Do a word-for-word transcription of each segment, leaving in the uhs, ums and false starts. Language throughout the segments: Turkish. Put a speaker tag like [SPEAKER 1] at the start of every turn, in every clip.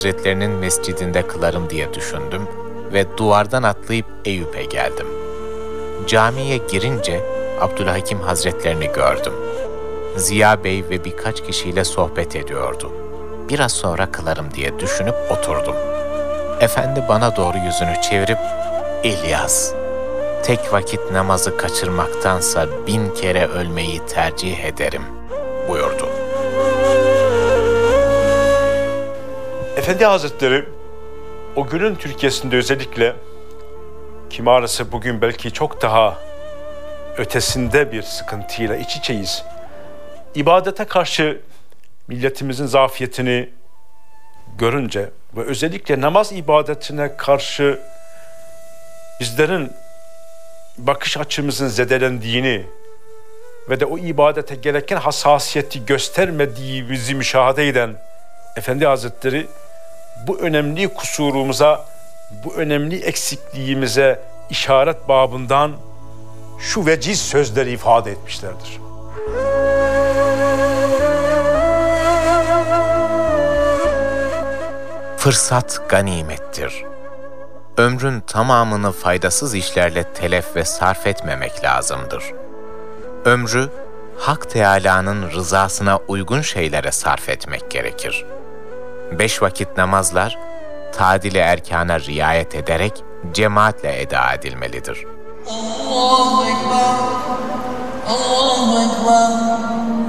[SPEAKER 1] Hazretlerinin mescidinde kılarım diye düşündüm ve duvardan atlayıp Eyüp'e geldim. Camiye girince Abdülhakim Hazretlerini gördüm. Ziya Bey ve birkaç kişiyle sohbet ediyordu. Biraz sonra kılarım diye düşünüp oturdum. Efendi bana doğru yüzünü çevirip, "İlyas, tek vakit namazı kaçırmaktansa bin kere ölmeyi tercih ederim," buyurdu.
[SPEAKER 2] Efendi Hazretleri, o günün Türkiye'sinde özellikle, ki maalesef bugün belki çok daha ötesinde bir sıkıntıyla iç içeyiz, ibadete karşı milletimizin zafiyetini görünce ve özellikle namaz ibadetine karşı bizlerin bakış açımızın zedelendiğini ve de o ibadete gereken hassasiyeti göstermediğimizi müşahede eden Efendi Hazretleri, bu önemli kusurumuza, bu önemli eksikliğimize işaret babından şu veciz sözleri ifade etmişlerdir.
[SPEAKER 1] Fırsat ganimettir. Ömrün tamamını faydasız işlerle telef ve sarf etmemek lazımdır. Ömrü, Hak Teâlâ'nın rızasına uygun şeylere sarf etmek gerekir. Beş vakit namazlar, tadil-i erkâna riayet ederek cemaatle eda edilmelidir.
[SPEAKER 3] Allahu Ekber, Allahu Ekber.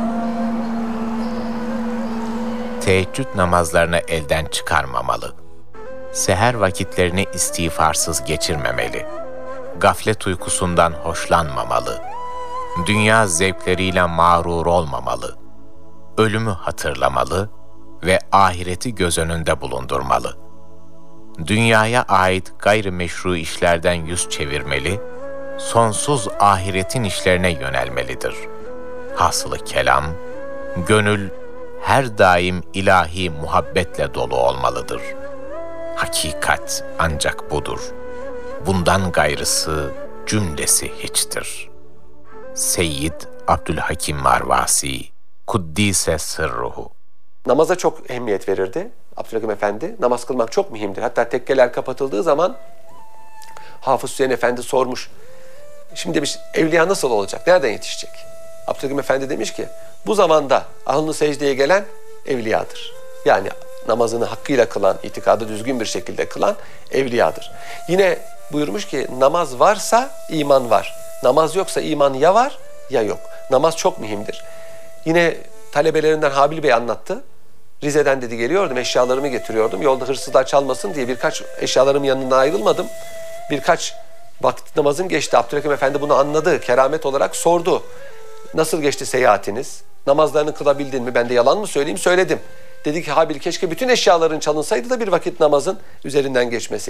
[SPEAKER 1] Teheccüd namazlarını elden çıkarmamalı. Seher vakitlerini istiğfarsız geçirmemeli. Gaflet uykusundan hoşlanmamalı. Dünya zevkleriyle mağrur olmamalı. Ölümü hatırlamalı ve ahireti göz önünde bulundurmalı. Dünyaya ait gayrimeşru işlerden yüz çevirmeli, sonsuz ahiretin işlerine yönelmelidir. Hasılı kelam, gönül her daim ilahi muhabbetle dolu olmalıdır. Hakikat ancak budur. Bundan gayrısı cümlesi hiçtir. Seyyid Abdülhakim Marvasi, Kuddise Sırruhu.
[SPEAKER 4] Namaza çok ehemmiyet verirdi Abdülhakim Efendi. Namaz kılmak çok mühimdir. Hatta tekkeler kapatıldığı zaman Hafız Hüseyin Efendi sormuş. Şimdi demiş, evliya nasıl olacak? Nereden yetişecek? Abdülhakim Efendi demiş ki, bu zamanda alnı secdeye gelen evliyadır. Yani namazını hakkıyla kılan, itikadı düzgün bir şekilde kılan evliyadır. Yine buyurmuş ki, namaz varsa iman var. Namaz yoksa iman ya var ya yok. Namaz çok mühimdir. Yine talebelerinden Habil Bey anlattı. Rize'den dedi geliyordum, eşyalarımı getiriyordum. Yolda hırsızlar çalmasın diye birkaç eşyalarımın yanına ayrılmadım. Birkaç vakit namazım geçti. Abdülhakim Efendi bunu anladı. Keramet olarak sordu. Nasıl geçti seyahatiniz? Namazlarını kılabildin mi? Ben de yalan mı söyleyeyim? Söyledim. Dedi ki Habil, keşke bütün eşyaların çalınsaydı da bir vakit namazın üzerinden geçmeseydi.